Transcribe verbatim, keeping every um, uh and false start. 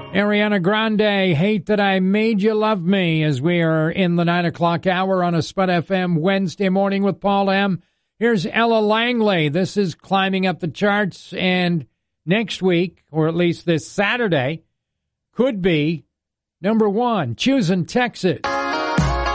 Ariana Grande, Hate That I Made You Love Me, as we are in the nine o'clock hour on a Spud F M Wednesday morning with Paul M. Here's Ella Langley. This is climbing up the charts, and next week, or at least this Saturday, could be number one. Choosing Texas.